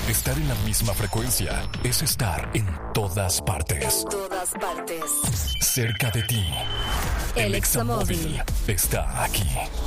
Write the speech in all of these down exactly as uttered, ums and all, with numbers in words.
Estar en la misma frecuencia es estar en todas partes. En todas partes. Cerca de ti. El Examóvil está aquí.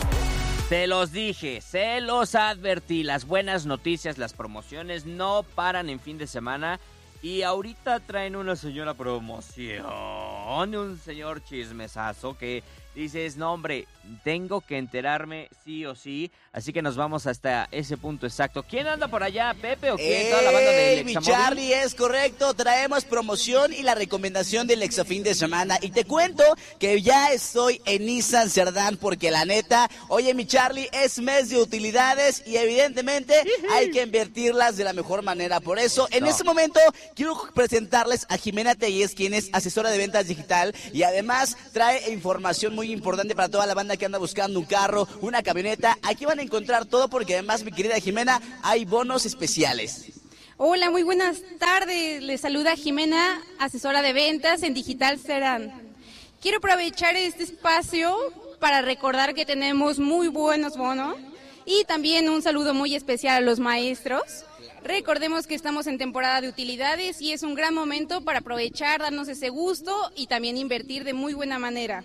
Se los dije, se los advertí. Las buenas noticias, las promociones no paran en fin de semana. Y ahorita traen una señora promoción, un señor chismesazo que dices, no hombre, tengo que enterarme sí o sí. Así que nos vamos hasta ese punto exacto. ¿Quién anda por allá, Pepe o quién? ¡Ey, ¿Toda la banda del mi Examóvil? Charlie, es correcto! Traemos promoción y la recomendación del Exafín de semana. Y te cuento que ya estoy en Nissan Cerdán porque la neta, oye mi Charlie, es mes de utilidades y evidentemente hay que invertirlas de la mejor manera. Por eso, en este momento, quiero presentarles a Jimena Tellez, quien es asesora de ventas digital y además trae información muy importante para toda la banda que anda buscando un carro, una camioneta. Aquí van a encontrar todo porque además, mi querida Jimena, hay bonos especiales. Hola, muy buenas tardes. Les saluda Jimena, asesora de ventas en Digital Cerdán. Quiero aprovechar este espacio para recordar que tenemos muy buenos bonos y también un saludo muy especial a los maestros. Recordemos que estamos en temporada de utilidades y es un gran momento para aprovechar, darnos ese gusto y también invertir de muy buena manera.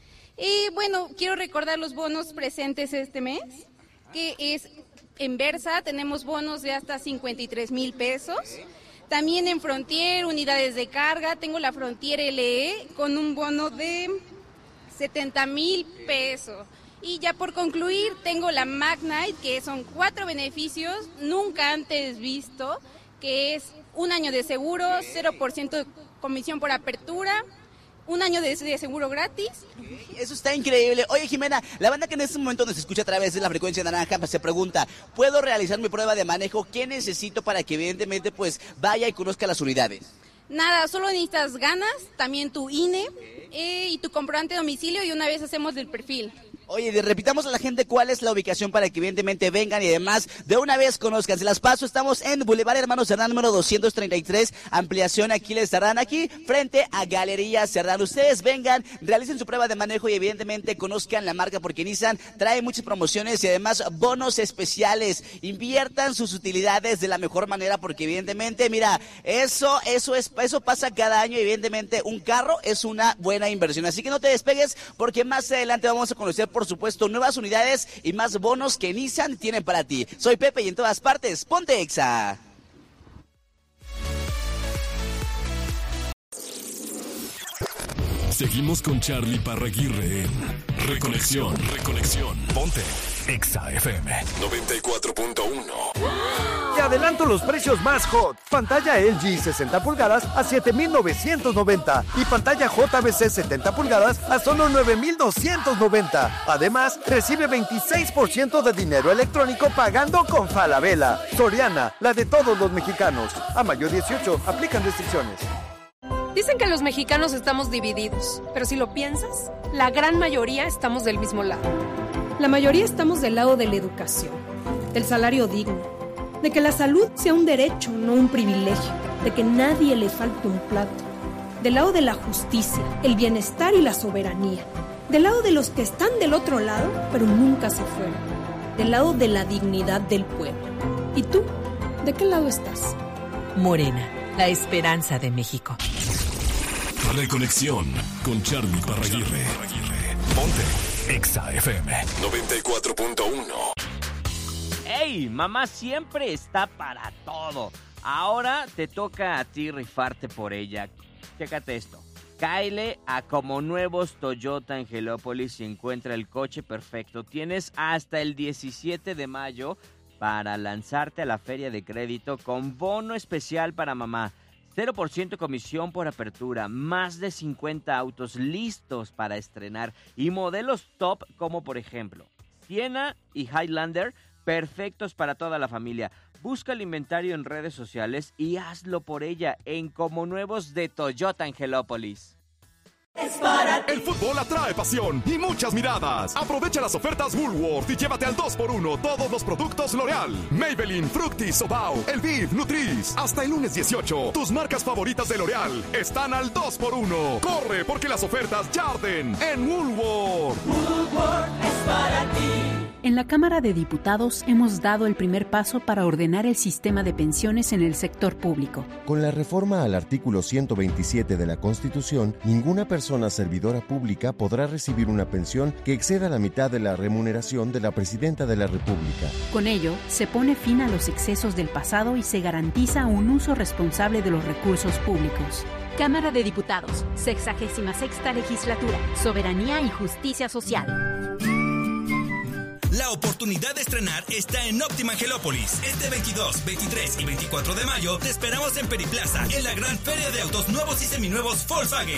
Y bueno, quiero recordar los bonos presentes este mes, que es en Versa, tenemos bonos de hasta cincuenta y tres mil pesos. También en Frontier, unidades de carga, tengo la Frontier L E con un bono de setenta mil pesos. Y ya por concluir, tengo la Magnite, que son cuatro beneficios nunca antes visto, que es un año de seguro, cero por ciento de comisión por apertura, un año de, de seguro gratis. Eso está increíble. Oye, Jimena, la banda que en este momento nos escucha a través de la frecuencia naranja se pregunta, ¿puedo realizar mi prueba de manejo? ¿Qué necesito para que evidentemente pues vaya y conozca las unidades? Nada, solo necesitas ganas, también tu I N E eh, y tu comprobante de domicilio y una vez hacemos el perfil. Oye, repitamos a la gente cuál es la ubicación para que evidentemente vengan y además de una vez conozcan. Se las paso, estamos en Boulevard Hermanos Cerdán número doscientos treinta y tres, ampliación Aquiles Cerdán, aquí frente a Galería Cerdán. Ustedes vengan, realicen su prueba de manejo y evidentemente conozcan la marca porque Nissan trae muchas promociones y además bonos especiales. Inviertan sus utilidades de la mejor manera porque evidentemente, mira, eso, eso es, eso pasa cada año y evidentemente un carro es una buena inversión. Así que no te despegues porque más adelante vamos a conocer por supuesto nuevas unidades y más bonos que Nissan tiene para ti. Soy Pepe y en todas partes, ponte Exa. Seguimos con Charlie Parraguirre en Reconexión, Reconexión. Ponte Exa F M noventa y cuatro punto uno. Te adelanto los precios más hot. Pantalla L G sesenta pulgadas a siete mil novecientos noventa y pantalla J B C setenta pulgadas a solo nueve mil doscientos noventa. Además, recibe veintiséis por ciento de dinero electrónico pagando con Falabella. Soriana, la de todos los mexicanos. A mayo dieciocho, aplican restricciones. Dicen que los mexicanos estamos divididos, pero si lo piensas, la gran mayoría estamos del mismo lado. La mayoría estamos del lado de la educación, del salario digno, de que la salud sea un derecho, no un privilegio, de que nadie le falte un plato, del lado de la justicia, el bienestar y la soberanía, del lado de los que están del otro lado, pero nunca se fueron, del lado de la dignidad del pueblo. ¿Y tú? ¿De qué lado estás? Morena, la esperanza de México. Reconexión con Charlie Parraguirre. Ponte Exa F M noventa y cuatro punto uno. ¡Ey! Mamá siempre está para todo. Ahora te toca a ti rifarte por ella. Chécate esto. Cáele a Como Nuevos Toyota Angelópolis y encuentra el coche perfecto. Tienes hasta el diecisiete de mayo para lanzarte a la feria de crédito con bono especial para mamá. cero por ciento comisión por apertura, más de cincuenta autos listos para estrenar y modelos top como por ejemplo Siena y Highlander, perfectos para toda la familia. Busca el inventario en redes sociales y hazlo por ella en Como Nuevos de Toyota Angelópolis. Es para ti. El fútbol atrae pasión y muchas miradas. Aprovecha las ofertas Woolworth y llévate al dos por uno todos los productos L'Oreal, Maybelline, Fructis, Obao, Elvive, Nutris. Hasta el lunes dieciocho, tus marcas favoritas de L'Oreal están al dos por uno. Corre porque las ofertas ya arden en Woolworth. Woolworth es para ti. En la Cámara de Diputados hemos dado el primer paso para ordenar el sistema de pensiones en el sector público. Con la reforma al artículo ciento veintisiete de la Constitución, ninguna persona servidora pública podrá recibir una pensión que exceda la mitad de la remuneración de la Presidenta de la República. Con ello, se pone fin a los excesos del pasado y se garantiza un uso responsable de los recursos públicos. Cámara de Diputados, sexagésima sexta legislatura, Soberanía y Justicia Social. La oportunidad de estrenar está en Óptima Angelópolis. Este veintidós, veintitrés y veinticuatro de mayo te esperamos en Periplaza, en la gran feria de autos nuevos y seminuevos Volkswagen.